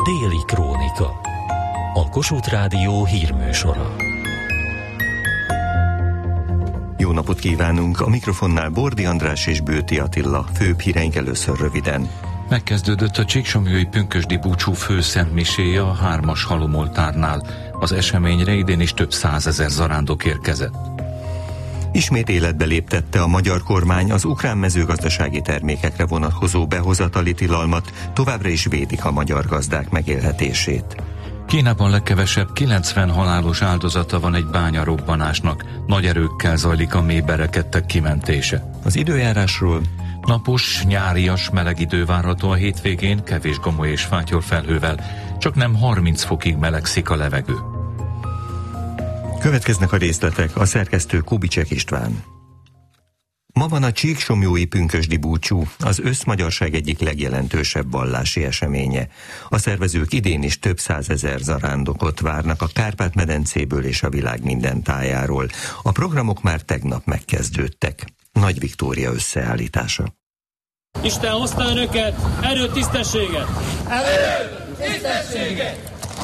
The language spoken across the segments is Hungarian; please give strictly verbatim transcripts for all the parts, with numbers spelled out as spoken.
Déli Krónika. A Kossuth Rádió hírműsora. Jó napot kívánunk! A mikrofonnál Bordi András és Bőti Attila. Főbb híreink először röviden. Megkezdődött a csíksomlyói pünkösdi búcsú főszentmiséje a hármas halomoltárnál. Az eseményre idén is több százezer zarándok érkezett. Ismét életbe léptette a magyar kormány az ukrán mezőgazdasági termékekre vonatkozó behozatali tilalmat, továbbra is védik a magyar gazdák megélhetését. Kínában legkevesebb kilencven halálos áldozata van egy bányarobbanásnak. Nagy erőkkel zajlik a mély berekedtek kimentése. Az időjárásról: napos, nyárias, meleg idő várható a hétvégén, kevés gomoly és fátyor felhővel, csak nem harminc fokig melegszik a levegő. Következnek a részletek, a szerkesztő Kubicsek István. Ma van a csíksomlyói pünkösdi búcsú, az összmagyarság egyik legjelentősebb vallási eseménye. A szervezők idén is több százezer zarándokot várnak a Kárpát-medencéből és a világ minden tájáról. A programok már tegnap megkezdődtek. Nagy Viktória összeállítása. Isten hozta önöket, erőt, tisztességet! Erőt, tisztességet!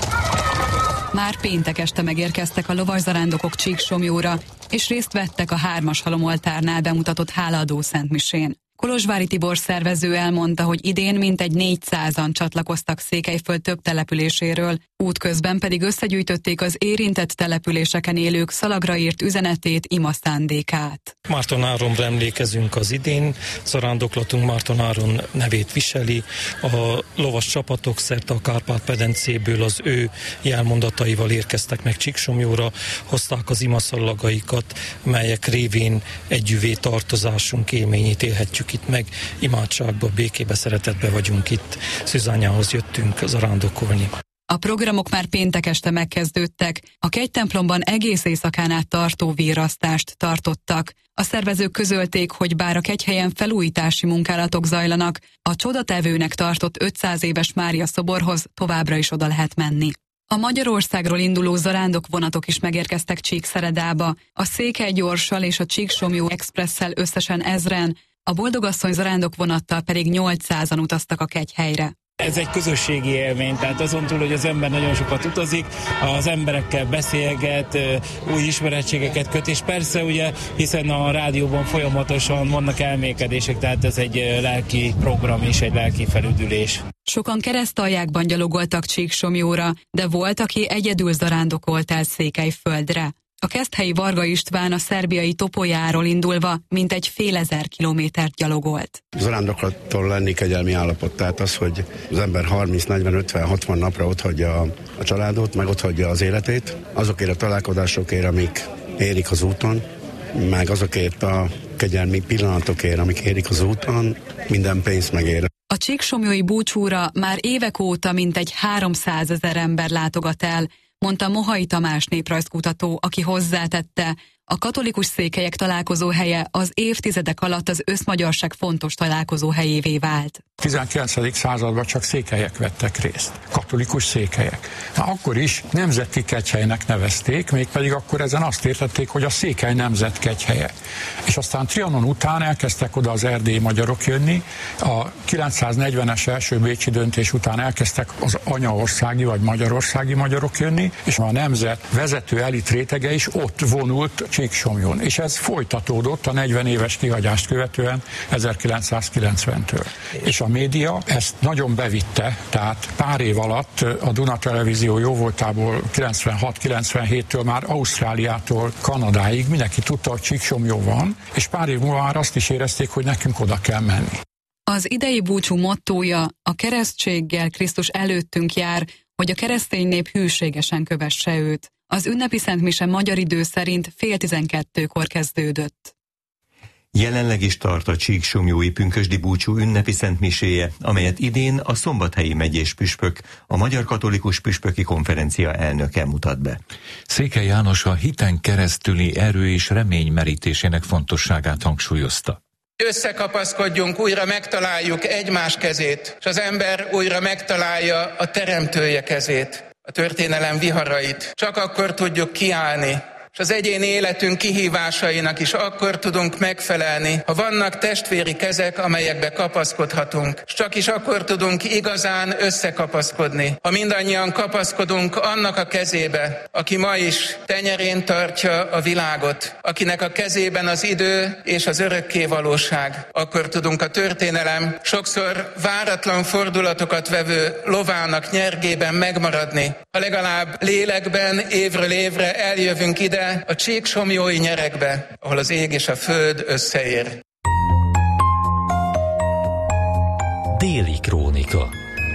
Már péntek este megérkeztek a lovaszarándokok Csíksomlyóra, és részt vettek a hármas halomoltárnál bemutatott hálaadó szentmisén. Kolozsvári Tibor szervező elmondta, hogy idén mintegy négyszázan csatlakoztak Székelyföld több településéről, útközben pedig összegyűjtötték az érintett településeken élők szalagra írt üzenetét, imaszándékát. Márton Áronra emlékezünk az idén, zarándoklatunk Márton Áron nevét viseli, a lovas csapatok szerte a Kárpát-medencéből az ő jelmondataival érkeztek meg Csíksomlyóra, hozták az imaszallagaikat, melyek révén együvé tartozásunk élményét élhetjük itt meg, imádságba, békébe, szeretetbe vagyunk itt, Szűzányához jöttünk zarándokolni. A programok már péntek este megkezdődtek, a kegytemplomban egész éjszakán át tartó virrasztást tartottak. A szervezők közölték, hogy bár a kegyhelyen felújítási munkálatok zajlanak, a csodatevőnek tartott ötszáz éves Mária szoborhoz továbbra is oda lehet menni. A Magyarországról induló zarándok vonatok is megérkeztek Csíkszeredába, a Székely-gyorssal és a Csíksomlyó expresszel összesen ezren, a Boldogasszony zarándok vonattal pedig nyolcszázan utaztak a kegyhelyre. Ez egy közösségi élmény, tehát azon túl, hogy az ember nagyon sokat utazik, az emberekkel beszélget, új ismerettségeket köt, és persze ugye, hiszen a rádióban folyamatosan vannak elmélkedések, tehát ez egy lelki program és egy lelki felüdülés. Sokan keresztaljákban gyalogoltak Csíksomlyóra, de volt, aki egyedül zarándokolt el Székelyföldre. A keszthelyi Varga István a szerbiai Topoljáról indulva mintegy fél ezer kilométert gyalogolt. Zarándoklattól lenni kegyelmi állapot, tehát az, hogy az ember harminc, negyven, ötven, hatvan napra otthagyja a, a családot, meg otthagyja az életét, azokért a találkozásokért, amik érik az úton, meg azokért a kegyelmi pillanatokért, amik érik az úton, minden pénzt megér. A csíksomlyói búcsúra már évek óta mintegy háromszázezer ember látogat el, mondta Mohai Tamás néprajzkutató, aki hozzátette, a katolikus székelyek találkozóhelye az évtizedek alatt az összmagyarság fontos találkozóhelyévé vált. tizenkilencedik században csak székelyek vettek részt, katolikus székelyek. Na, akkor is nemzeti kegyhelynek nevezték, mégpedig akkor ezen azt értették, hogy a Székely nemzet kegyhelye. És aztán Trianon után elkezdtek oda az erdélyi magyarok jönni, a kilencszáznegyvenes első bécsi döntés után elkezdtek az anyaországi vagy magyarországi magyarok jönni, és a nemzet vezető elit rétege is ott vonult Csíksomlyón, és ez folytatódott a negyven éves kihagyást követően ezerkilencszázkilencventől. És a média ezt nagyon bevitte, tehát pár év alatt a Duna Televízió jóvoltából kilencvenhat kilencvenhéttől már Ausztráliától Kanadáig mindenki tudta, hogy Csíksomlyó van, és pár év múlva már azt is érezték, hogy nekünk oda kell menni. Az idei búcsú mottója: a keresztséggel Krisztus előttünk jár, hogy a keresztény nép hűségesen kövesse őt. Az ünnepi szentmise magyar idő szerint fél tizenkettőkor kezdődött. Jelenleg is tart a csíksomlyói pünkösdi búcsú ünnepi szentmiséje, amelyet idén a Szombathelyi megyés püspök, a Magyar Katolikus Püspöki Konferencia elnöke mutat be. Székely János a hiten keresztüli erő és remény merítésének fontosságát hangsúlyozta. Összekapaszkodjunk, újra megtaláljuk egymás kezét, és az ember újra megtalálja a teremtője kezét, a történelem viharait. Csak akkor tudjuk kiállni, És az egyéni életünk kihívásainak is akkor tudunk megfelelni, ha vannak testvéri kezek, amelyekbe kapaszkodhatunk. És csak is akkor tudunk igazán összekapaszkodni, ha mindannyian kapaszkodunk annak a kezébe, aki ma is tenyerén tartja a világot, akinek a kezében az idő és az örökké valóság. Akkor tudunk a történelem sokszor váratlan fordulatokat vevő lovának nyergében megmaradni, ha legalább lélekben évről évre eljövünk ide, a csíksomlyói nyerekbe, ahol az ég és a föld összeér. Déli krónika.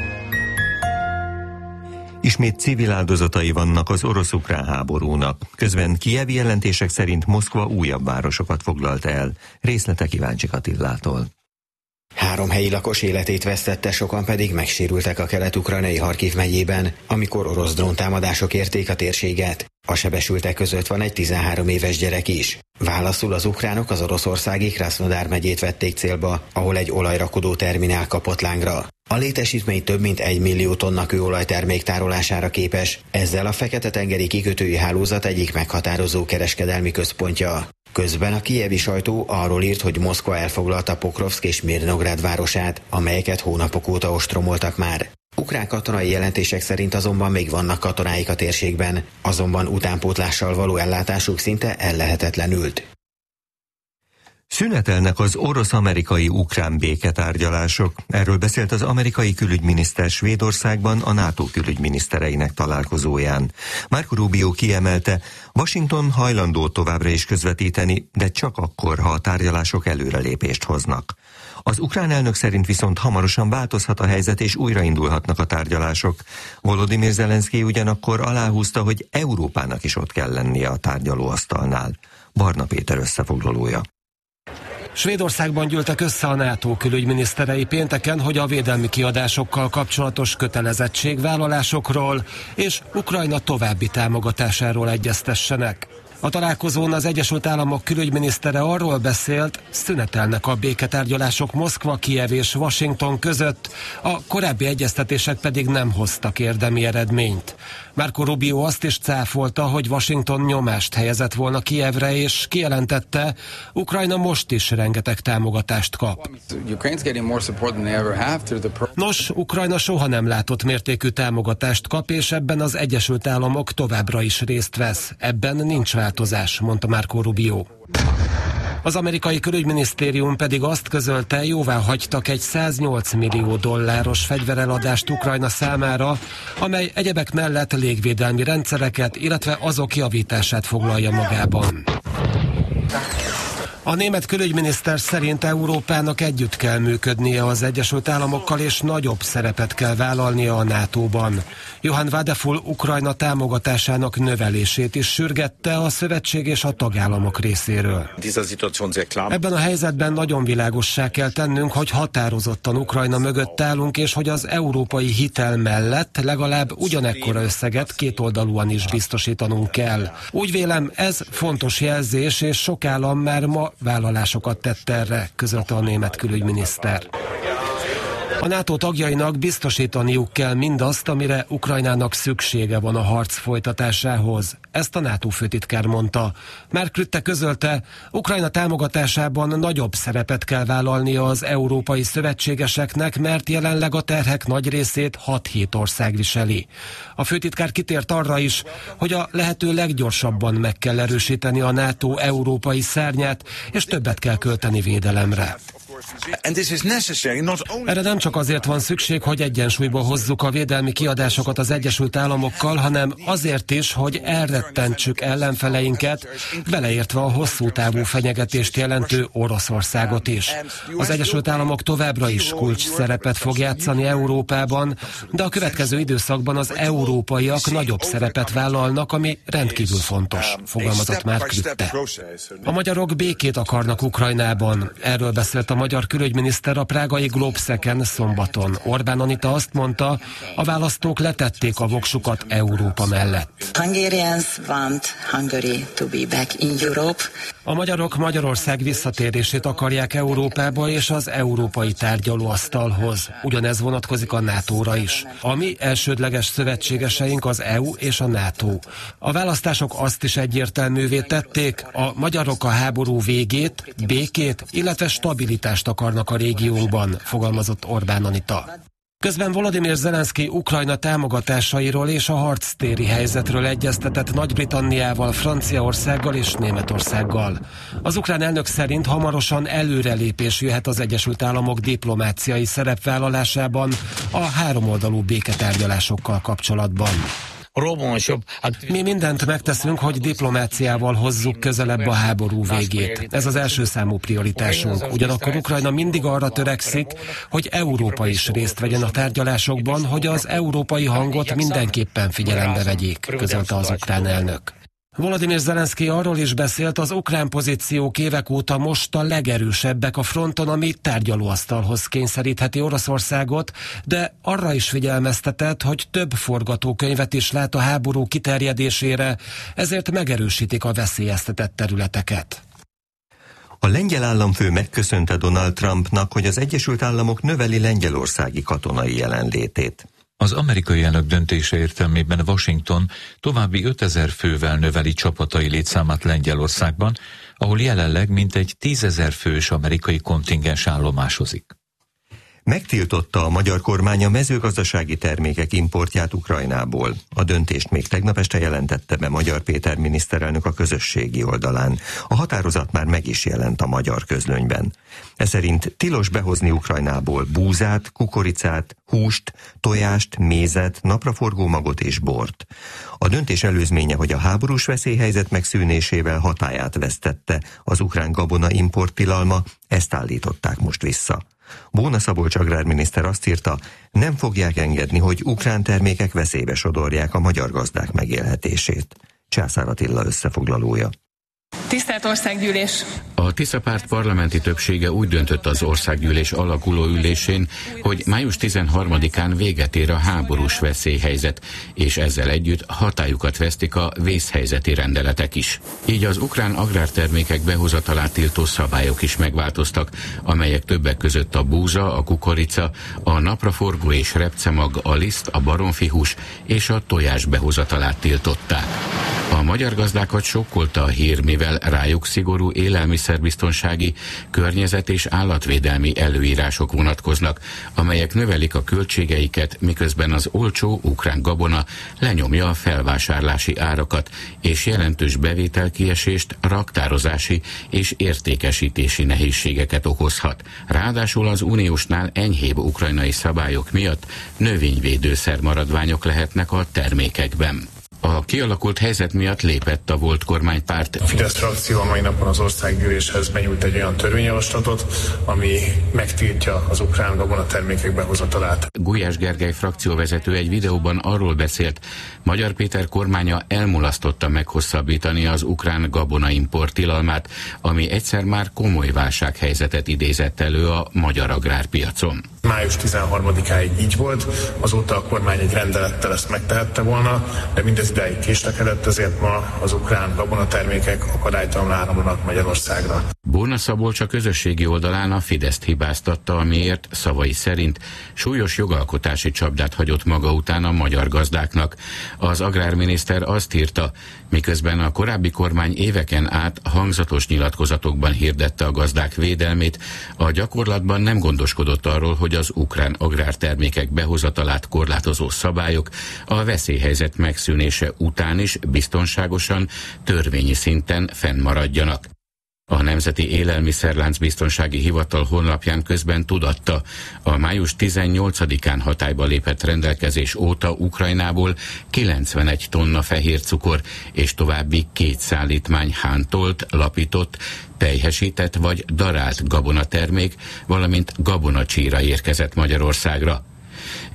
Ismét civil áldozatai vannak az orosz-ukrán háborúnak. Közben kijevi jelentések szerint Moszkva újabb városokat foglalt el. Részletek Iváncsik Attillától. Három helyi lakos életét vesztette, sokan pedig megsérültek a kelet-ukrajnai Harkiv megyében, amikor orosz dróntámadások érték a térséget. A sebesültek között van egy tizenhárom éves gyerek is. Válaszul az ukránok az oroszországi Krasznodar megyét vették célba, ahol egy olajrakodó terminál kapott lángra. A létesítmény több mint egy millió tonna kőolajtermék tárolására képes, ezzel a Fekete-tengeri kikötői hálózat egyik meghatározó kereskedelmi központja. Közben a kijevi sajtó arról írt, hogy Moszkva elfoglalta Pokrovszk és Mirnográd városát, amelyeket hónapok óta ostromoltak már. Ukrán katonai jelentések szerint azonban még vannak katonáik a térségben, azonban utánpótlással való ellátásuk szinte ellehetetlenült. Szünetelnek az orosz-amerikai-ukrán béketárgyalások. Erről beszélt az amerikai külügyminiszter Svédországban a NATO külügyminisztereinek találkozóján. Marco Rubio kiemelte, Washington hajlandó továbbra is közvetíteni, de csak akkor, ha a tárgyalások előrelépést hoznak. Az ukrán elnök szerint viszont hamarosan változhat a helyzet, és újraindulhatnak a tárgyalások. Volodymyr Zelenszky ugyanakkor aláhúzta, hogy Európának is ott kell lennie a tárgyalóasztalnál. Barna Péter összefoglalója. Svédországban gyűltek össze a NATO külügyminiszterei pénteken, hogy a védelmi kiadásokkal kapcsolatos kötelezettségvállalásokról és Ukrajna további támogatásáról egyeztessenek. A találkozón az Egyesült Államok külügyminisztere arról beszélt, szünetelnek a béketárgyalások Moszkva, Kijev és Washington között, a korábbi egyeztetések pedig nem hoztak érdemi eredményt. Marco Rubio azt is cáfolta, hogy Washington nyomást helyezett volna Kijevre, és kijelentette, Ukrajna most is rengeteg támogatást kap. Nos, Ukrajna soha nem látott mértékű támogatást kap, és ebben az Egyesült Államok továbbra is részt vesz. Ebben nincs változás, mondta Marco Rubio. Az amerikai külügyminisztérium pedig azt közölte, jóvá hagytak egy száznyolc millió dolláros fegyvereladást Ukrajna számára, amely egyebek mellett légvédelmi rendszereket, illetve azok javítását foglalja magában. A német külügyminiszter szerint Európának együtt kell működnie az Egyesült Államokkal, és nagyobb szerepet kell vállalnia a nátóban. Johann Wadefull Ukrajna támogatásának növelését is sürgette a szövetség és a tagállamok részéről. Ebben a helyzetben nagyon világossá kell tennünk, hogy határozottan Ukrajna mögött állunk, és hogy az európai hitel mellett legalább ugyanekkora összeget kétoldalúan is biztosítanunk kell. Úgy vélem, ez fontos jelzés, és sok állam már ma vállalásokat tett erre, közölte a német külügyminiszter. A NATO tagjainak biztosítaniuk kell mindazt, amire Ukrajnának szüksége van a harc folytatásához. Ezt a NATO főtitkár mondta. Mark Rutte közölte, Ukrajna támogatásában nagyobb szerepet kell vállalnia az európai szövetségeseknek, mert jelenleg a terhek nagy részét hat-hét ország viseli. A főtitkár kitért arra is, hogy a lehető leggyorsabban meg kell erősíteni a NATO európai szárnyát, és többet kell költeni védelemre. Erre nem csak azért van szükség, hogy egyensúlyba hozzuk a védelmi kiadásokat az Egyesült Államokkal, hanem azért is, hogy elrettentsük ellenfeleinket, beleértve a hosszú távú fenyegetést jelentő Oroszországot is. Az Egyesült Államok továbbra is kulcs szerepet fog játszani Európában, de a következő időszakban az európaiak nagyobb szerepet vállalnak, ami rendkívül fontos, fogalmazott Mark Rutte. A magyarok békét akarnak Ukrajnában. Erről beszélt a magyar magyar külügyminiszter a prágai Globszeken szombaton. Orbán Anita azt mondta, a választók letették a voksukat Európa mellett. Hungarians want Hungary to be back in Europe. A magyarok Magyarország visszatérését akarják Európába és az európai tárgyalóasztalhoz. Ugyanez vonatkozik a nátóra is. A mi elsődleges szövetségeseink az é u és a NATO. A választások azt is egyértelművé tették, a magyarok a háború végét, békét, illetve stabilitást akarnak a régiónkban, fogalmazott Orbán Anita. Közben Volodymyr Zelenszky Ukrajna támogatásairól és a harctéri helyzetről egyeztetett Nagy-Britanniával, Franciaországgal és Németországgal. Az ukrán elnök szerint hamarosan előrelépés jöhet az Egyesült Államok diplomáciai szerepvállalásában a háromoldalú béketárgyalásokkal kapcsolatban. Mi mindent megteszünk, hogy diplomáciával hozzuk közelebb a háború végét. Ez az első számú prioritásunk. Ugyanakkor Ukrajna mindig arra törekszik, hogy Európa is részt vegyen a tárgyalásokban, hogy az európai hangot mindenképpen figyelembe vegyék, közölte az ukrán elnök. Volodymyr Zelenszky arról is beszélt, az ukrán pozíciók évek óta most a legerősebbek a fronton, ami tárgyalóasztalhoz kényszerítheti Oroszországot, de arra is figyelmeztetett, hogy több forgatókönyvet is lát a háború kiterjedésére, ezért megerősítik a veszélyeztetett területeket. A lengyel államfő megköszönte Donald Trumpnak, hogy az Egyesült Államok növeli lengyelországi katonai jelenlétét. Az amerikai elnök döntése értelmében Washington további ötezer fővel növeli csapatai létszámát Lengyelországban, ahol jelenleg mintegy tízezer fős amerikai kontingens állomásozik. Megtiltotta a magyar kormány a mezőgazdasági termékek importját Ukrajnából. A döntést még tegnap este jelentette be Magyar Péter miniszterelnök a közösségi oldalán. A határozat már meg is jelent a magyar közlönyben. Ez szerint tilos behozni Ukrajnából búzát, kukoricát, húst, tojást, mézet, napraforgómagot és bort. A döntés előzménye, hogy a háborús veszélyhelyzet megszűnésével hatályát vesztette az ukrán gabona import tilalma, ezt állították most vissza. Bóna Szabolcs agrárminiszter azt írta, nem fogják engedni, hogy ukrán termékek veszélybe sodorják a magyar gazdák megélhetését. Császár Attila összefoglalója. Tisztelt Országgyűlés! A Tisza párt parlamenti többsége úgy döntött az Országgyűlés alakuló ülésén, hogy május tizenharmadikán véget ér a háborús veszélyhelyzet, és ezzel együtt hatályukat vesztik a vészhelyzeti rendeletek is. Így az ukrán agrártermékek behozatalát tiltó szabályok is megváltoztak, amelyek többek között a búza, a kukorica, a napraforgó és repcemag, a liszt, a baromfihús és a tojás behozatalát tiltották. A magyar gazdákat sokkolta a hír, mivel rájuk szigorú élelmiszerbiztonsági, környezet- és állatvédelmi előírások vonatkoznak, amelyek növelik a költségeiket, miközben az olcsó ukrán gabona lenyomja a felvásárlási árakat, és jelentős bevételkiesést, raktározási és értékesítési nehézségeket okozhat. Ráadásul az uniósnál enyhébb ukrajnai szabályok miatt növényvédőszer maradványok lehetnek a termékekben. A kialakult helyzet miatt lépett a volt kormánypárt. A Fidesz frakció a mai napon az országgyűléshez benyújt egy olyan törvényjavaslatot, ami megtiltja az ukrán gabonatermékek behozatalát. Gulyás Gergely frakcióvezető egy videóban arról beszélt, Magyar Péter kormánya elmulasztotta meghosszabbítani az ukrán gabonaimport tilalmát, ami egyszer már komoly válsághelyzetet idézett elő a magyar agrárpiacon. május tizenharmadikáig így volt, azóta a kormány egy rendelettel ezt megtehette volna, de mindez idáig késlekedett, ezért ma az ukrán gabonatermékek akadálytalanul áramlanak Magyarországra. Bóna Szabolcs a közösségi oldalán a Fideszt hibáztatta, amiért szavai szerint súlyos jogalkotási csapdát hagyott maga után a magyar gazdáknak. Az agrárminiszter azt írta, miközben a korábbi kormány éveken át hangzatos nyilatkozatokban hirdette a gazdák védelmét, a gyakorlatban nem gondoskodott arról, hogy az ukrán agrártermékek behozatalát korlátozó szabályok a veszélyhelyzet megszűnése után is biztonságosan, törvényi szinten fennmaradjanak. A Nemzeti Élelmiszerlánc Biztonsági Hivatal honlapján közben tudatta, a május tizennyolcadikán hatályba lépett rendelkezés óta Ukrajnából kilencvenegy tonna fehér cukor és további két szállítmány hántolt, lapított, pelyhesített vagy darált gabonatermék, valamint gabonacsíra érkezett Magyarországra.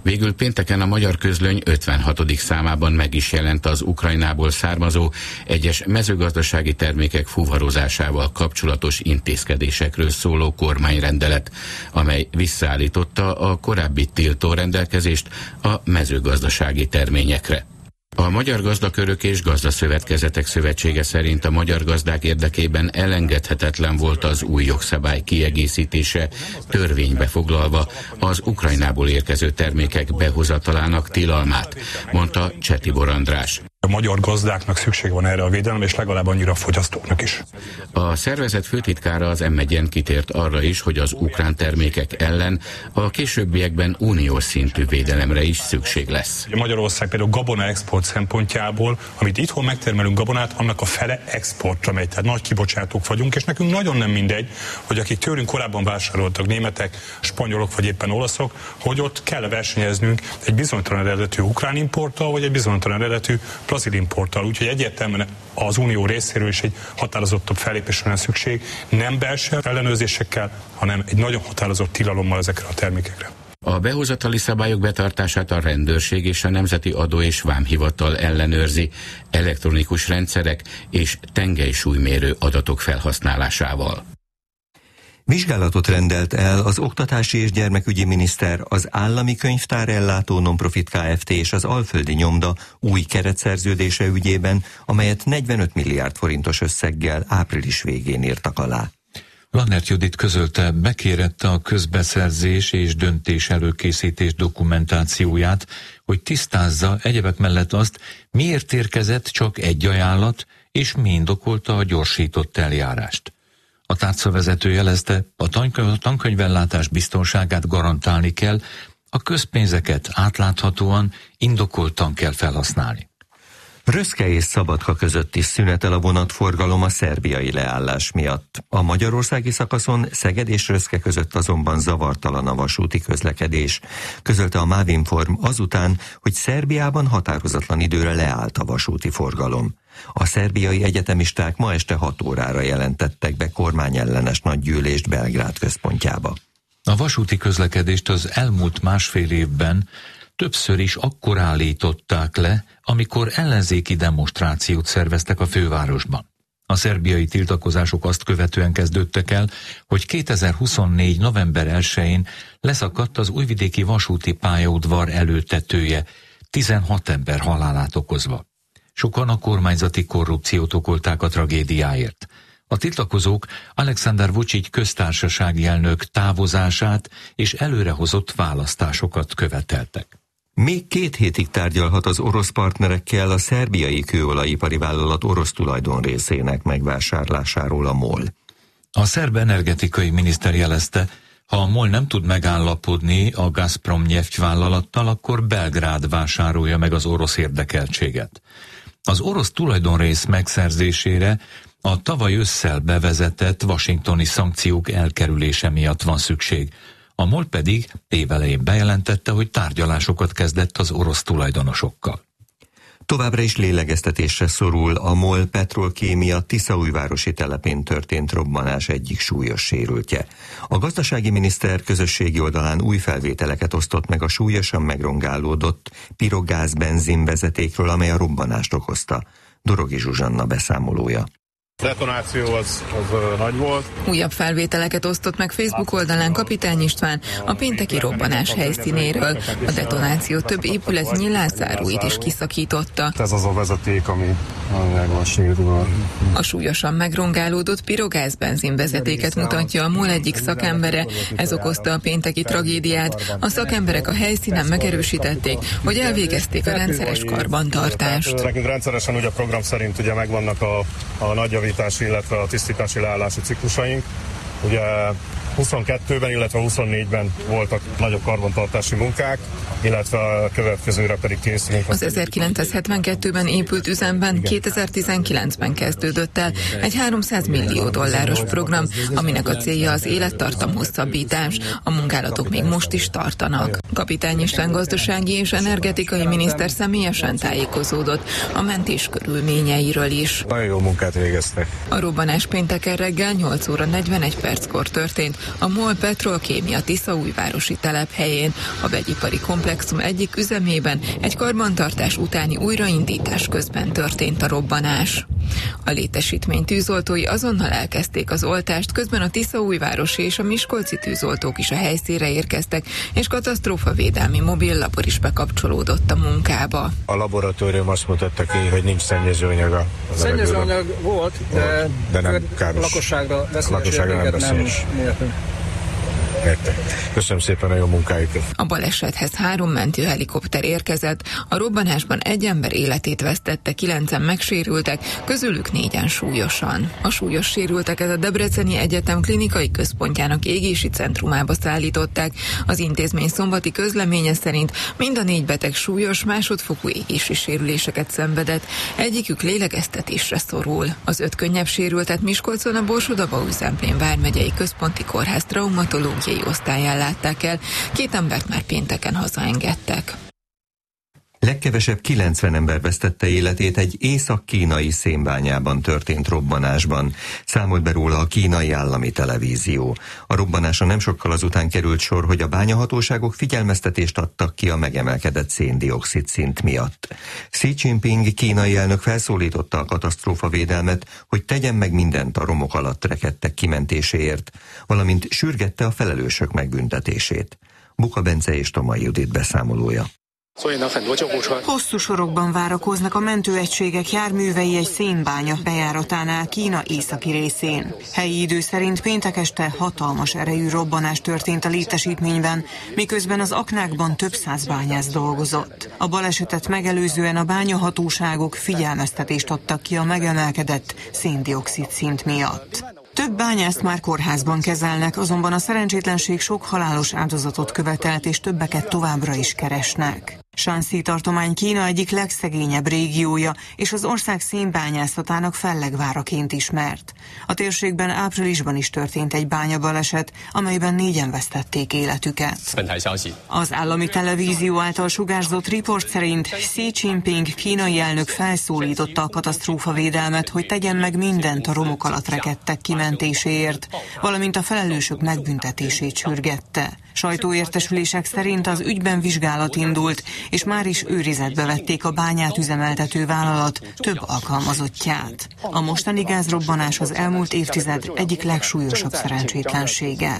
Végül pénteken a Magyar Közlöny ötvenhatodik számában meg is jelent az Ukrajnából származó egyes mezőgazdasági termékek fuvarozásával kapcsolatos intézkedésekről szóló kormányrendelet, amely visszaállította a korábbi tiltó rendelkezést a mezőgazdasági terményekre. A Magyar Gazdakörök és Gazdaszövetkezetek Szövetsége szerint a magyar gazdák érdekében elengedhetetlen volt az új jogszabály kiegészítése, törvénybe foglalva az Ukrajnából érkező termékek behozatalának tilalmát, mondta Csetibor András. A magyar gazdáknak szükség van erre a védelemre, és legalább annyira a fogyasztóknak is. A szervezet főtitkára az em egyen kitért arra is, hogy az ukrán termékek ellen a későbbiekben uniós szintű védelemre is szükség lesz. Magyarország például gabona export szempontjából, amit itthon megtermelünk gabonát, annak a fele exportra megy, tehát nagy kibocsátók vagyunk, és nekünk nagyon nem mindegy, hogy akik tőlünk korábban vásároltak, németek, spanyolok vagy éppen olaszok, hogy ott kell versenyeznünk egy bizonytalan eredetű ukrán importtal, vagy egy bizonytalan eredetű brazil importtal, úgyhogy egyértelműen az unió részéről is egy határozottabb fellépésre van szükség, nem belső ellenőrzésekkel, hanem egy nagyon határozott tilalommal ezekre a termékekre. A behozatali szabályok betartását a rendőrség és a Nemzeti Adó és Vámhivatal ellenőrzi elektronikus rendszerek és tengelysúlymérő adatok felhasználásával. Vizsgálatot rendelt el az Oktatási és Gyermekügyi Miniszter, az Állami Könyvtárellátó Nonprofit Kft. És az Alföldi Nyomda új keretszerződése ügyében, amelyet negyvenöt milliárd forintos összeggel április végén írtak alá. Lannert Judit közölte, bekérette a közbeszerzés és döntés előkészítés dokumentációját, hogy tisztázza egyebek mellett azt, miért érkezett csak egy ajánlat, és mi indokolta a gyorsított eljárást. A tárcavezető jelezte, a tankönyvellátás biztonságát garantálni kell, a közpénzeket átláthatóan, indokoltan kell felhasználni. Röszke és Szabadka között is szünetel a vonatforgalom a szerbiai leállás miatt. A magyarországi szakaszon Szeged és Röszke között azonban zavartalan a vasúti közlekedés, közölte a Mávinform azután, hogy Szerbiában határozatlan időre leállt a vasúti forgalom. A szerbiai egyetemisták ma este hat órára jelentettek be kormányellenes nagygyűlést Belgrád központjába. A vasúti közlekedést az elmúlt másfél évben többször is akkor állították le, amikor ellenzéki demonstrációt szerveztek a fővárosban. A szerbiai tiltakozások azt követően kezdődtek el, hogy kétezer-huszonnégy. november elsején leszakadt az újvidéki vasúti pályaudvar előtetője, tizenhat ember halálát okozva. Sokan a kormányzati korrupciót okolták a tragédiáért. A tiltakozók Alexander Vučić köztársasági elnök távozását és előrehozott választásokat követeltek. Még két hétig tárgyalhat az orosz partnerekkel a szerbiai kőolajipari vállalat orosz tulajdonrészének megvásárlásáról a MOL. A szerb energetikai miniszter jelezte, ha a MOL nem tud megállapodni a Gazprom nyeftvállalattal, akkor Belgrád vásárolja meg az orosz érdekeltséget. Az orosz tulajdonrész megszerzésére a tavaly ősszel bevezetett washingtoni szankciók elkerülése miatt van szükség. A MOL pedig évelején bejelentette, hogy tárgyalásokat kezdett az orosz tulajdonosokkal. Továbbra is lélegeztetésre szorul a MOL Petrolkémia Tiszaújvárosi telepén történt robbanás egyik súlyos sérültje. A gazdasági miniszter közösségi oldalán új felvételeket osztott meg a súlyosan megrongálódott pirogáz benzinvezetékről, amely a robbanást okozta. Dorogi Zsuzsanna beszámolója. Detonáció az, az nagy volt. Újabb felvételeket osztott meg Facebook oldalán Kapitány István a pénteki robbanás helyszínéről. A detonáció több épületnyi lázzáróit is kiszakította. Ez az a vezeték, ami van sérül. A súlyosan megrongálódott pirogáz benzinvezetéket mutatja a MOL egyik szakembere. Ez okozta a pénteki tragédiát. A szakemberek a helyszínen megerősítették, hogy elvégezték a rendszeres karbantartást. Nekünk rendszeresen ugye a program szerint ugye megvannak a, a nagy illetve a tisztítási leállási ciklusaink. Ugye huszonkettőben, illetve huszonnégyben voltak nagyobb karbantartási munkák, illetve a következőre pedig készülünk. Az ezerkilencszázhetvenkettőben épült üzemben kétezer-tizenkilencben kezdődött el egy háromszáz millió dolláros program, aminek a célja az élettartam hosszabbítás. A munkálatok még most is tartanak. Kapitány István gazdasági és energetikai miniszter személyesen tájékozódott a mentés körülményeiről is. Nagyon jó munkát végeztek. A robbanás pénteken reggel nyolc óra negyvenegy perckor történt a MOL Petrolkémia tiszaújvárosi telephelyén, a vegyipari komplexum egyik üzemében egy karbantartás utáni újraindítás közben történt a robbanás. A létesítmény tűzoltói azonnal elkezdték az oltást, közben a tiszaújvárosi és a miskolci tűzoltók is a helyszínre érkeztek, és katasztrófavédelmi mobil labor is bekapcsolódott a munkába. A laboratórium azt mutatta ki, hogy nincs szennyezőanyag a Szennyezőanyag volt, de, de nem káros. Lakosságra veszélyes nem mértünk. Köszönöm szépen a jó munkájukat. A balesethez három mentőhelikopter érkezett, a robbanásban egy ember életét vesztette, kilencen megsérültek, közülük négyen súlyosan. A súlyos sérülteket a Debreceni Egyetem klinikai központjának égési centrumába szállították. Az intézmény szombati közleménye szerint mind a négy beteg súlyos másodfokú égési sérüléseket szenvedett, egyikük lélegeztetésre szorul. Az öt könnyebb sérültet Miskolcon a Borsod-Abaúj-Zemplén vármegyei központi kórház traumatológiai osztályán látták el, két embert már pénteken hazaengedtek. Legkevesebb kilencven ember vesztette életét egy észak-kínai szénbányában történt robbanásban, számolt be róla a kínai állami televízió. A robbanásra nem sokkal azután került sor, hogy a bányahatóságok figyelmeztetést adtak ki a megemelkedett szén-dioxid szint miatt. Xi Jinping kínai elnök felszólította a katasztrófavédelmet, hogy tegyen meg mindent a romok alatt rekedtek kimentéséért, valamint sürgette a felelősök megbüntetését. Buka Bence és Tomai Judit beszámolója. Hosszú sorokban várakoznak a mentőegységek járművei egy szénbánya bejáratánál Kína északi részén. Helyi idő szerint péntek este hatalmas erejű robbanás történt a létesítményben, miközben az aknákban több száz bányász dolgozott. A balesetet megelőzően a bányahatóságok figyelmeztetést adtak ki a megemelkedett szén-dioxid szint miatt. Több bányászt már kórházban kezelnek, azonban a szerencsétlenség sok halálos áldozatot követelt, és többeket továbbra is keresnek. Shanxi tartomány Kína egyik legszegényebb régiója, és az ország szénbányászatának fellegváraként ismert. A térségben áprilisban is történt egy bányabaleset, amelyben négyen vesztették életüket. Az állami televízió által sugárzott riport szerint Xi Jinping kínai elnök felszólította a katasztrófavédelmet, hogy tegyen meg mindent a romok alatt rekedtek kimentéséért, valamint a felelősök megbüntetését sürgette. Sajtóértesülések szerint az ügyben vizsgálat indult, és már is őrizetbe vették a bányát üzemeltető vállalat több alkalmazottját. A mostani gázrobbanás az elmúlt évtized egyik legsúlyosabb szerencsétlensége.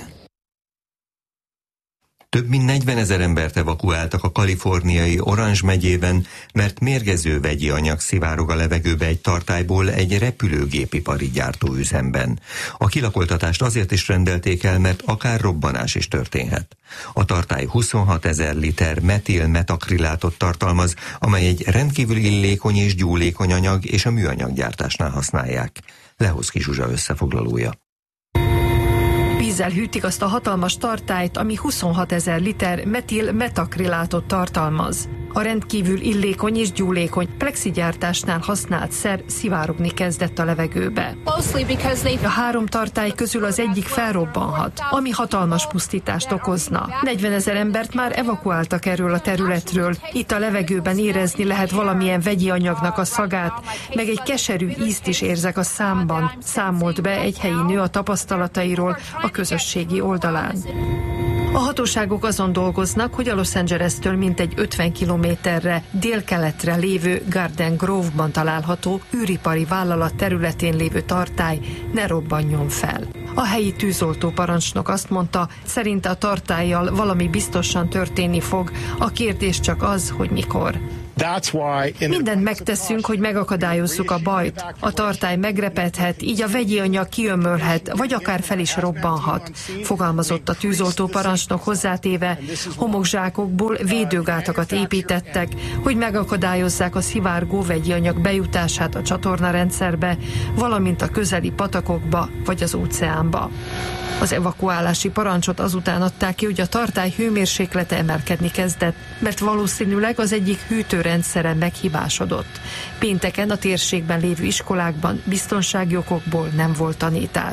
Több mint negyvenezer embert evakuáltak a kaliforniai Orange megyében, mert mérgező vegyi anyag szivárog a levegőbe egy tartályból egy repülőgépipari gyártóüzemben. A kilakoltatást azért is rendelték el, mert akár robbanás is történhet. A tartály huszonhat ezer liter metil metakrilátot tartalmaz, amely egy rendkívül illékony és gyúlékony anyag, és a műanyaggyártásnál használják. Lehoszki Zsuzsa összefoglalója. Vízzel hűtik azt a hatalmas tartályt, ami huszonhat ezer liter metil metakrilátot tartalmaz. A rendkívül illékony és gyúlékony plexigyártásnál használt szer szivárogni kezdett a levegőbe. A három tartály közül az egyik felrobbanhat, ami hatalmas pusztítást okozna. negyvenezer embert már evakuáltak erről a területről. Itt a levegőben érezni lehet valamilyen vegyi anyagnak a szagát, meg egy keserű ízt is érzek a számban, számolt be egy helyi nő a tapasztalatairól a közösségi oldalán. A hatóságok azon dolgoznak, hogy a Los Angeles-től mintegy ötven kilométerre délkeletre lévő Garden Grove-ban található űripari vállalat területén lévő tartály ne robbanjon fel. A helyi tűzoltó parancsnok azt mondta, szerinte a tartállyal valami biztosan történni fog, a kérdés csak az, hogy mikor. Mindent megteszünk, hogy megakadályozzuk a bajt. A tartály megrepedhet, így a vegyi anyag kiömölhet, vagy akár fel is robbanhat, fogalmazott a tűzoltó parancsnok hozzátéve. Homokzsákokból védőgátakat építettek, hogy megakadályozzák a szivárgó vegyi anyag bejutását a csatornarendszerbe, valamint a közeli patakokba vagy az óceánba. Az evakuálási parancsot azután adták ki, hogy a tartály hőmérséklete emelkedni kezdett, mert valószínűleg az egyik hűtőrendszere meghibásodott. Pénteken a térségben lévő iskolákban biztonsági okokból nem volt tanítás.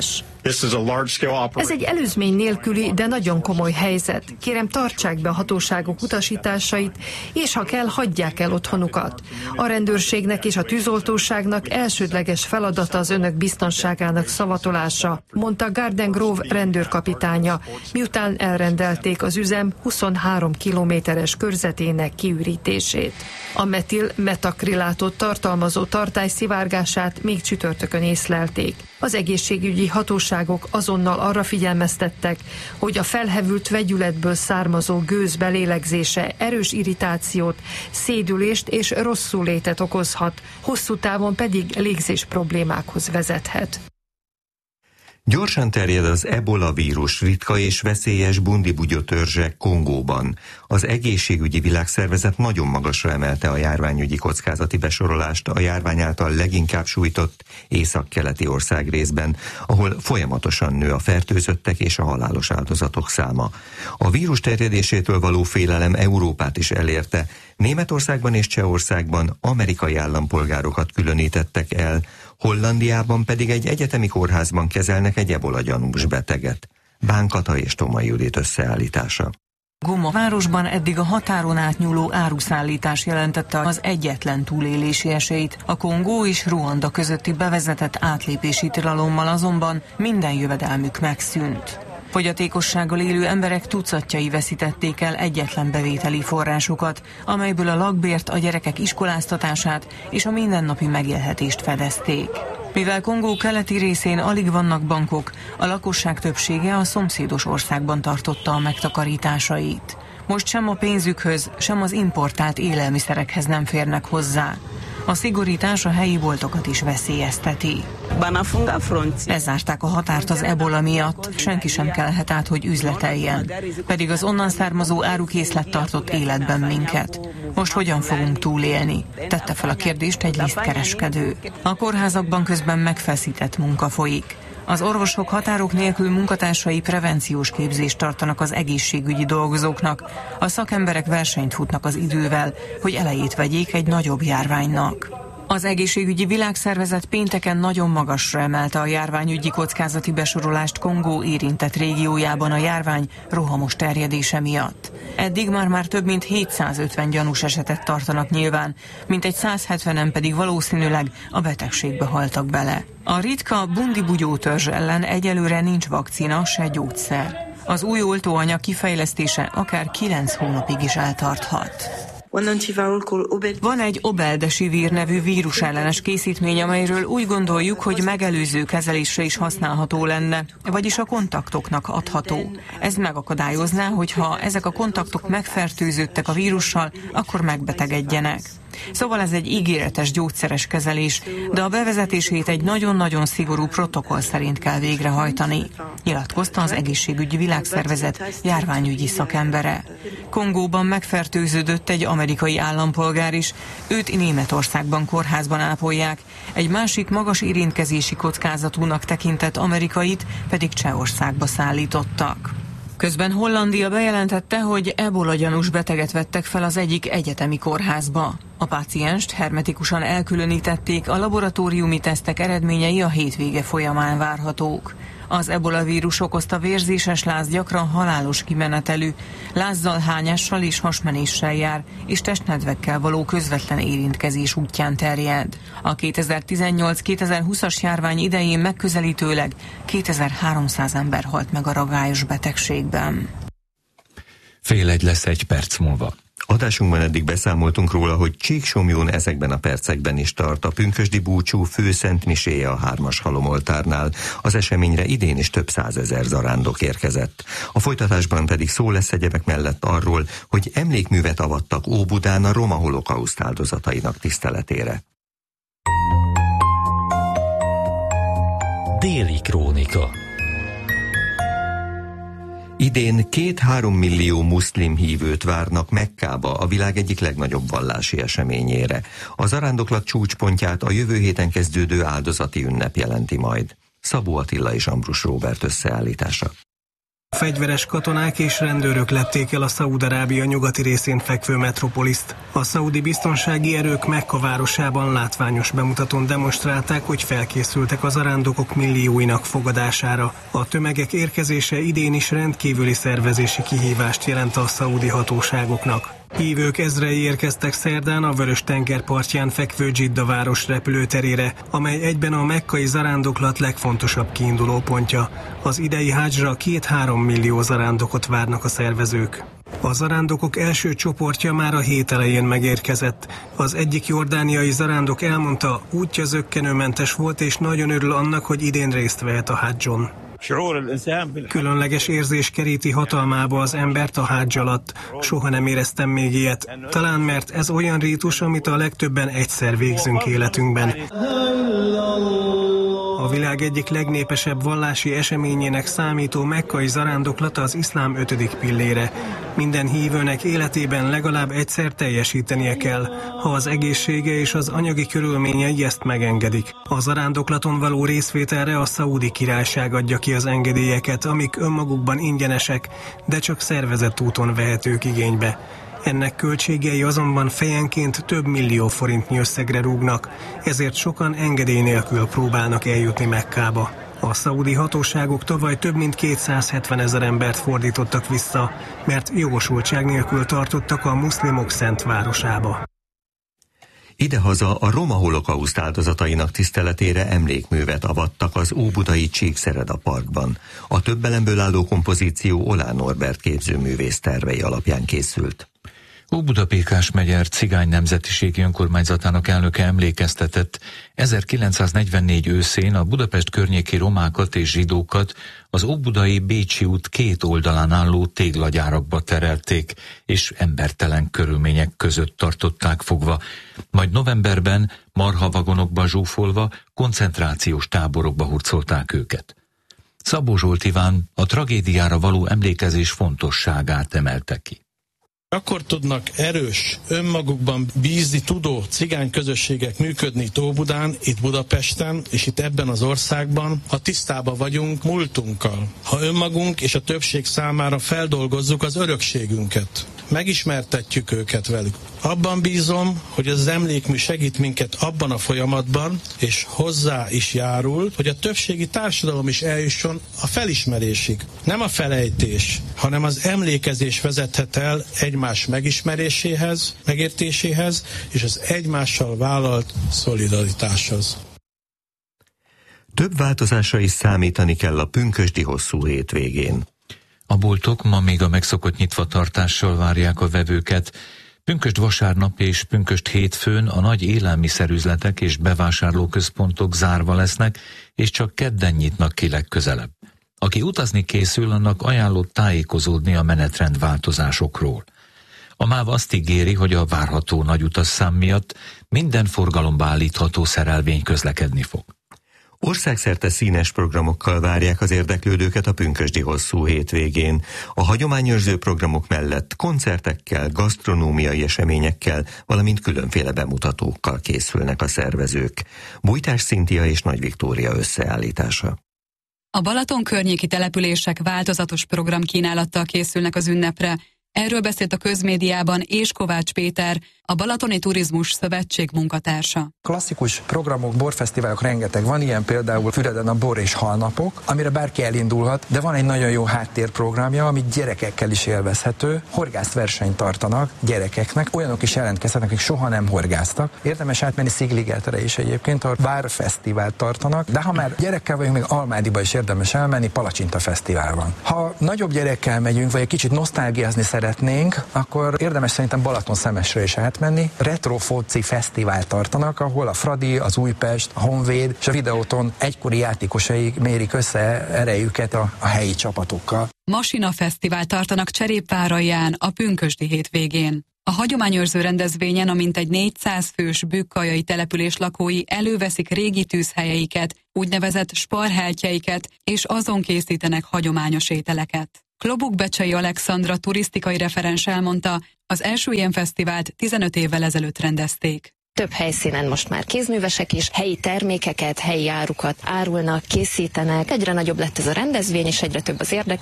Ez egy előzmény nélküli, de nagyon komoly helyzet. Kérem, tartsák be a hatóságok utasításait, és ha kell, hagyják el otthonukat. A rendőrségnek és a tűzoltóságnak elsődleges feladata az önök biztonságának szavatolása, mondta Garden Grove rendőrkapitánya, miután elrendelték az üzem huszonhárom kilométeres körzetének kiürítését. A metil metakrilátot tartalmazó tartály szivárgását még csütörtökön észlelték. Az egészségügyi hatóságok azonnal arra figyelmeztettek, hogy a felhevült vegyületből származó gőz belélegzése erős irritációt, szédülést és rosszulétet okozhat, hosszú távon pedig légzés problémákhoz vezethet. Gyorsan terjed az ebola vírus ritka és veszélyes bundibugyó törzse Kongóban. Az egészségügyi világszervezet nagyon magasra emelte a járványügyi kockázati besorolást a járvány által leginkább sújtott északkeleti országrészben, ahol folyamatosan nő a fertőzöttek és a halálos áldozatok száma. A vírus terjedésétől való félelem Európát is elérte. Németországban és Csehországban amerikai állampolgárokat különítettek el, Hollandiában pedig egy egyetemi kórházban kezelnek egy ebola gyanús beteget. Bánkata és Tomai Judit összeállítása. Goma városban eddig a határon átnyúló áruszállítás jelentette az egyetlen túlélési esélyt. A Kongó és Ruanda közötti bevezetett átlépési tilalommal azonban minden jövedelmük megszűnt. Fogyatékossággal élő emberek tucatjai veszítették el egyetlen bevételi forrásukat, amelyből a lakbért, a gyerekek iskoláztatását és a mindennapi megélhetést fedezték. Mivel Kongó keleti részén alig vannak bankok, a lakosság többsége a szomszédos országban tartotta a megtakarításait. Most sem a pénzükhöz, sem az importált élelmiszerekhez nem férnek hozzá. A szigorítás a helyi boltokat is veszélyezteti. Lezárták a határt az ebola miatt, senki sem kelhet át, hogy üzleteljen. Pedig az onnan származó árukészlet tartott életben minket. Most hogyan fogunk túlélni? Tette fel a kérdést egy lisztkereskedő. A kórházakban közben megfeszített munka folyik. Az orvosok határok nélkül munkatársai prevenciós képzést tartanak az egészségügyi dolgozóknak. A szakemberek versenyt futnak az idővel, hogy elejét vegyék egy nagyobb járványnak. Az egészségügyi világszervezet pénteken nagyon magasra emelte a járványügyi kockázati besorolást Kongó érintett régiójában a járvány rohamos terjedése miatt. Eddig már-már több mint hétszázötven gyanús esetet tartanak nyilván, mintegy száz hetvenen pedig valószínűleg a betegségbe haltak bele. A ritka bundibugyó törzs ellen egyelőre nincs vakcina, se gyógyszer. Az új oltóanyag kifejlesztése akár kilenc hónapig is eltarthat. Van egy obeldesivir nevű vírusellenes készítmény, amelyről úgy gondoljuk, hogy megelőző kezelésre is használható lenne, vagyis a kontaktoknak adható. Ez megakadályozná, hogyha ezek a kontaktok megfertőződtek a vírussal, akkor megbetegedjenek. Szóval ez egy ígéretes gyógyszeres kezelés, de a bevezetését egy nagyon-nagyon szigorú protokoll szerint kell végrehajtani, nyilatkozta az Egészségügyi Világszervezet járványügyi szakembere. Kongóban megfertőződött egy amerikai állampolgár is, őt Németországban kórházban ápolják, egy másik magas érintkezési kockázatúnak tekintett amerikait pedig Csehországba szállítottak. Közben Hollandia bejelentette, hogy ebola gyanús beteget vettek fel az egyik egyetemi kórházba. A pácienst hermetikusan elkülönítették, a laboratóriumi tesztek eredményei a hétvége folyamán várhatók. Az ebola vírus okozta vérzéses láz gyakran halálos kimenetelű, lázzal, hányással és hasmenéssel jár, és testnedvekkel való közvetlen érintkezés útján terjed. A kétezer-tizennyolc-kétezer-húszas járvány idején megközelítőleg kétezer-háromszáz ember halt meg a ragályos betegségben. Fél egy lesz egy perc múlva. Adásunkban eddig beszámoltunk róla, hogy Csíksomjón ezekben a percekben is tart a pünkösdi búcsú főszentmiséje a Hármas Halomoltárnál. Az eseményre idén is több százezer zarándok érkezett. A folytatásban pedig szó lesz egyebek mellett arról, hogy emlékművet avattak Óbudán a roma holokauszt áldozatainak tiszteletére. Déli krónika. Idén két-három millió muszlim hívőt várnak Mekkába, a világ egyik legnagyobb vallási eseményére. A zarándoklat csúcspontját a jövő héten kezdődő áldozati ünnep jelenti majd. Szabó Attila és Ambrus Róbert összeállítása. Fegyveres katonák és rendőrök lepték el a Szaúd-Arábia nyugati részén fekvő metropoliszt. A szaudi biztonsági erők Mekka városában látványos bemutatón demonstrálták, hogy felkészültek az arándokok millióinak fogadására. A tömegek érkezése idén is rendkívüli szervezési kihívást jelent a szaudi hatóságoknak. Hívők ezrei érkeztek szerdán a Vörös-tenger partján fekvő Dzsidda város repülőterére, amely egyben a mekkai zarándoklat legfontosabb kiindulópontja. Az idei hádzsra két-három millió zarándokot várnak a szervezők. A zarándokok első csoportja már a hét elején megérkezett. Az egyik jordániai zarándok elmondta, útja zökkenőmentes volt, és nagyon örül annak, hogy idén részt vehet a hádzson. Különleges érzés keríti hatalmába az embert a hádz alatt. Soha nem éreztem még ilyet. Talán mert ez olyan rítus, amit a legtöbben egyszer végzünk életünkben. A világ egyik legnépesebb vallási eseményének számító mekkai zarándoklat az iszlám ötödik pillére. Minden hívőnek életében legalább egyszer teljesítenie kell, ha az egészsége és az anyagi körülményei ezt megengedik. A zarándoklaton való részvételre a Szaúdi Királyság adja ki az engedélyeket, amik önmagukban ingyenesek, de csak szervezett úton vehetők igénybe. Ennek költségei azonban fejenként több millió forintnyi összegre rúgnak, ezért sokan engedély nélkül próbálnak eljutni Mekkába. A szaúdi hatóságok tavaly több mint kétszázhetven ezer embert fordítottak vissza, mert jogosultság nélkül tartottak a muszlimok szent városába. Idehaza a roma holokauszt áldozatainak tiszteletére emlékművet avattak az óbudai Csíkszereda parkban. A több elemből álló kompozíció Olá Norbert képzőművész tervei alapján készült. Óbuda-Pékás megyer cigány nemzetiségi önkormányzatának elnöke emlékeztetett, ezerkilencszáznegyvennégy őszén a Budapest környéki romákat és zsidókat az óbudai Bécsi út két oldalán álló téglagyárakba terelték, és embertelen körülmények között tartották fogva, majd novemberben marhavagonokba zsúfolva koncentrációs táborokba hurcolták őket. Szabó Zsolt Iván a tragédiára való emlékezés fontosságát emelte ki. Akkor tudnak erős, önmagukban bízni tudó cigány közösségek működni itt Óbudán, itt Budapesten, és itt ebben az országban, ha tisztában vagyunk múltunkkal. Ha önmagunk és a többség számára feldolgozzuk az örökségünket. Megismertetjük őket velük. Abban bízom, hogy ez az emlékmű segít minket abban a folyamatban, és hozzá is járul, hogy a többségi társadalom is eljusson a felismerésig. Nem a felejtés, hanem az emlékezés vezethet el egymás megismeréséhez, megértéséhez, és az egymással vállalt szolidaritáshoz. Több változásra is számítani kell a pünkösdi hosszú hétvégén. A boltok ma még a megszokott nyitvatartással várják a vevőket. Pünkösd vasárnap és pünkösd hétfőn a nagy élelmiszerüzletek és bevásárlóközpontok zárva lesznek, és csak kedden nyitnak ki legközelebb. Aki utazni készül, annak ajánlott tájékozódni a menetrend változásokról. A MÁV azt ígéri, hogy a várható nagy utasszám miatt minden forgalomba állítható szerelvény közlekedni fog. Országszerte színes programokkal várják az érdeklődőket a pünkösdi hosszú hétvégén. A hagyományőrző programok mellett koncertekkel, gasztronómiai eseményekkel, valamint különféle bemutatókkal készülnek a szervezők. Bújtás Szintia és Nagy Viktória összeállítása. A Balaton környéki települések változatos programkínálattal készülnek az ünnepre. Erről beszélt a közmédiában és Kovács Péter, a Balatoni Turizmus Szövetség munkatársa. Klasszikus programok, borfesztiválok rengeteg van, ilyen például Füreden a bor és halnapok, amire bárki elindulhat, de van egy nagyon jó háttérprogramja, ami gyerekekkel is élvezhető. Horgászversenyt tartanak gyerekeknek, olyanok is jelentkezhetnek, akik soha nem horgáztak. Érdemes átmenni Szigligetre is egyébként, ahol bárfesztivált tartanak, de ha már gyerekkel vagyunk, még Almádiba is érdemes elmenni, Palacsinta fesztivál van. Ha nagyobb gyerekkel megyünk, vagy egy kicsit nosztalgiázni szeretnénk, akkor érdemes szerintem Balatonszemesre is átmenni. Retro foci fesztivál tartanak, ahol a Fradi, az Újpest, a Honvéd és a Videóton egykori játékosai mérik össze erejüket a, a helyi csapatokkal. Masina fesztivál tartanak Cserépváralján a pünkösdi hétvégén. A hagyományőrző rendezvényen a mintegy négyszáz fős bükkajai település lakói előveszik régi tűzhelyeiket, úgynevezett sparheltjeiket, és azon készítenek hagyományos ételeket. Klobuk Becsei Alexandra turisztikai referens elmondta, az első ilyen fesztivált tizenöt évvel ezelőtt rendezték. Több helyszínen most már kézművesek is helyi termékeket, helyi árukat árulnak, készítenek. Egyre nagyobb lett ez a rendezvény, és egyre több az érdeklődő.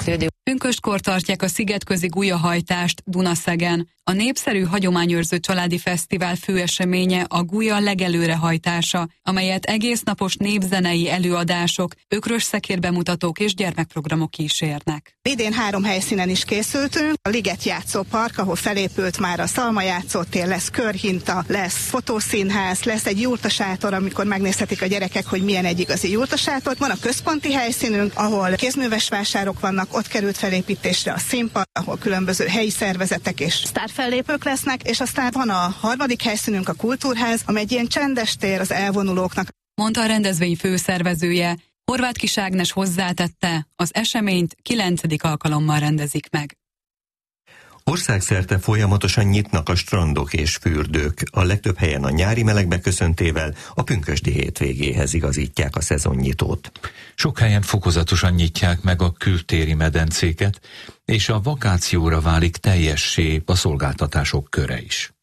Pünköstkor tartják a szigetközi gulyahajtást Dunaszegen. A népszerű hagyományőrző családi fesztivál főeseménye a gulya legelőrehajtása, amelyet egésznapos népzenei előadások, ökrös szekérbemutatók és gyermekprogramok kísérnek. Idén három helyszínen is készültünk. A Liget játszópark, ahol felépült már a Szalma játszótér, lesz körhinta, lesz fotószínház, lesz egy jurtasátor, amikor megnézhetik a gyerekek, hogy milyen egy igazi jurtasátor. Van a központi helyszínünk, ahol kézműves vásárok vannak, ott került felépítésre a színpad, ahol különböző helyi szervezetek és sztárfellépők lesznek, és aztán van a harmadik helyszínünk, a Kultúrház, amely egy ilyen csendes tér az elvonulóknak. Mondta a rendezvény főszervezője. Horváth Kis Ágnes hozzátette, az eseményt kilencedik alkalommal rendezik meg. Országszerte folyamatosan nyitnak a strandok és fürdők. A legtöbb helyen a nyári meleg beköszöntével a pünkösdi hétvégéhez igazítják a szezonnyitót. Sok helyen fokozatosan nyitják meg a kültéri medencéket, és a vakációra válik teljessé a szolgáltatások köre is.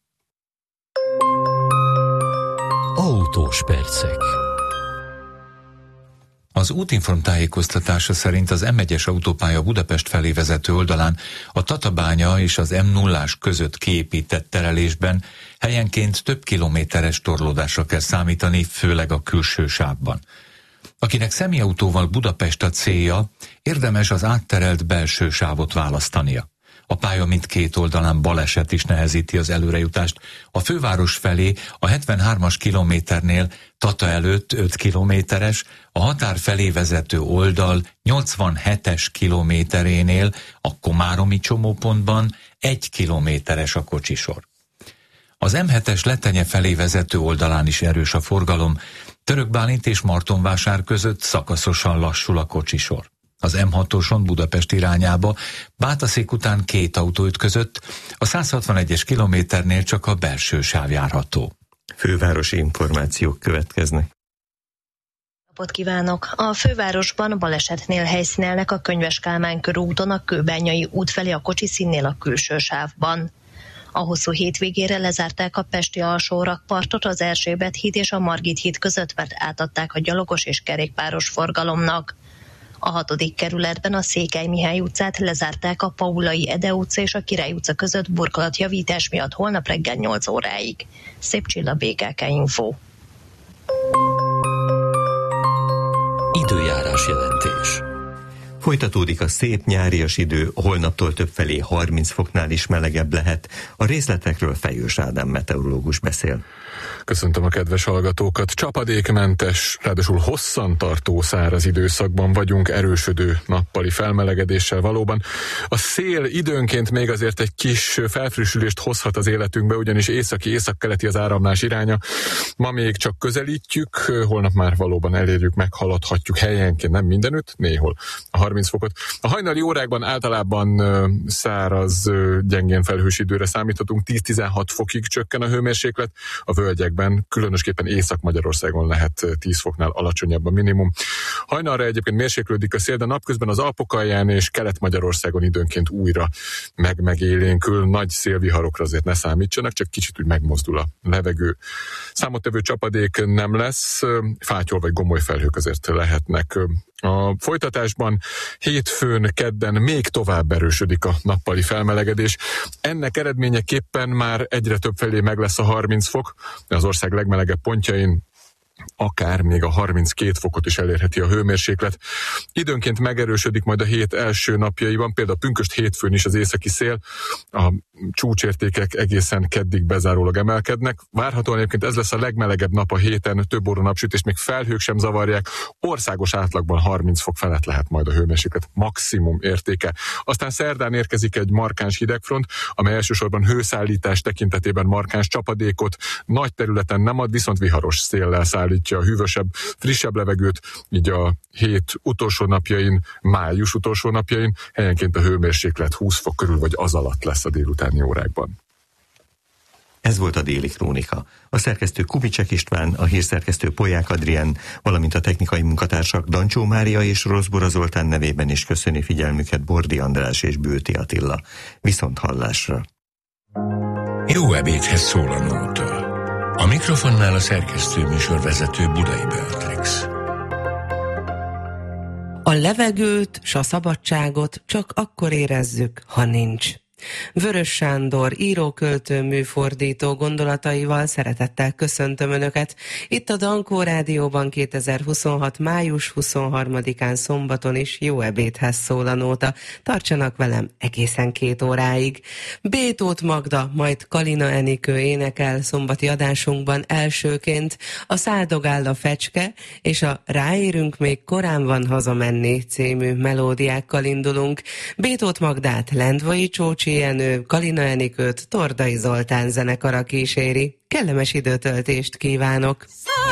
Autós percek. Az Útinform tájékoztatása szerint az em egyes autópálya Budapest felé vezető oldalán a Tatabánya és az em nullás között kiépített terelésben helyenként több kilométeres torlódásra kell számítani, főleg a külső sávban. Akinek személyautóval Budapest a célja, érdemes az átterelt belső sávot választania. A pálya mindkét oldalán baleset is nehezíti az előrejutást. A főváros felé a hetvenhármas kilométernél Tata előtt öt kilométeres, a határ felé vezető oldal nyolcvanhetes kilométerénél a komáromi csomópontban egy kilométeres a kocsisor. Az em hetes Letenye felé vezető oldalán is erős a forgalom, Török Bálint és Martonvásár között szakaszosan lassul a kocsisor. Az em hatoson Budapest irányába Bátaszék után két autó ütközött, a száz hatvanegyes kilométernél csak a belső sáv járható. Fővárosi információk következnek. Napot kívánok! A fővárosban balesetnél helyszínelnek a Könyves Kálmán körúton a Kőbányai út felé a kocsiszínnél a külső sávban. A hosszú hétvégére lezárták a pesti alsórakpartot az Erzsébet híd és a Margit híd között, mert átadták a gyalogos és kerékpáros forgalomnak. A hatodik kerületben a Székely Mihály utcát lezárták a Paulai Ede utca és a Király utca között burkolatjavítás miatt holnap reggel nyolc óráig. Szép Csilla, bé ká ká Info. Időjárás jelentés. Folytatódik a szép nyárias idő, holnaptól többfelé harminc foknál is melegebb lehet. A részletekről Fejős Ádám meteorológus beszél. Köszöntöm a kedves hallgatókat. Csapadékmentes, ráadásul hosszan tartó száraz időszakban vagyunk, erősödő nappali felmelegedéssel valóban. A szél időnként még azért egy kis felfrissülést hozhat az életünkbe, ugyanis északi, északkeleti az áramlás iránya. Ma még csak közelítjük, holnap már valóban elérjük, meghaladhatjuk helyenként, nem mindenütt, néhol a harminc fokot. A hajnali órákban általában száraz, gyengén felhős időre számíthatunk, tíz-tizenhat fokig csökken a hőmérséklet, a völgyekben, különösképpen Észak-Magyarországon lehet tíz foknál alacsonyabb a minimum. Hajnalra egyébként mérséklődik a szél, de napközben az Alpok alján és Kelet-Magyarországon időnként újra meg-megélénkül. Nagy szélviharokra azért ne számítsanak, csak kicsit úgy megmozdul a levegő. Számottevő csapadék nem lesz, fátyol vagy gomoly felhők azért lehetnek. A folytatásban hétfőn, kedden még tovább erősödik a nappali felmelegedés. Ennek eredményeképpen már egyre több felé meg lesz a harminc fok, az ország legmelegebb pontjain akár még a harminckét fokot is elérheti a hőmérséklet. Időnként megerősödik majd a hét első napjaiban, például pünkösd hétfőn is az északi szél, a csúcsértékek egészen keddig bezárólag emelkednek. Várhatóan egyébként ez lesz a legmelegebb nap a héten, több óra napsütés, még felhők sem zavarják, országos átlagban harminc fok felett lehet majd a hőmérséklet maximum értéke. Aztán szerdán érkezik egy markáns hidegfront, amely elsősorban hőszállítás tekintetében markáns csapadékot nagy területen nem ad, viszont viharos széllel szállítja a hűvösebb, frissebb levegőt, így a hét utolsó napjain, május utolsó napjain helyenként a hőmérséklet húsz fok körül vagy az alatt lesz a délutáni órákban. Ez volt a Déli Krónika. A szerkesztő Kubicsek István, a hírszerkesztő Polyák Adrien, valamint a technikai munkatársak Dancsó Mária és Roszbora Zoltán nevében is köszöni figyelmüket Bordi András és Bőti Attila. Viszont hallásra! Jó ebédhez szól a nóta. A mikrofonnál a szerkesztő műsorvezető Budai Beatrix. A levegőt s a szabadságot csak akkor érezzük, ha nincs. Vörös Sándor, íróköltő, műfordító gondolataival szeretettel köszöntöm Önöket. Itt a Dankó Rádióban kétezer-huszonhat. május huszonharmadikán szombaton is jó ebédhez szól a nóta. Tartsanak velem egészen két óráig. B. Tóth Magda, majd Kalina Enikő énekel szombati adásunkban elsőként. A Száldogál a fecske és a Ráérünk még korán van hazamenni című melódiákkal indulunk. B. Tóth Magdát Lendvai Csócsi Jenő, Kalina Enikőt Tordai Zoltán zenekara kíséri. Kellemes időtöltést kívánok!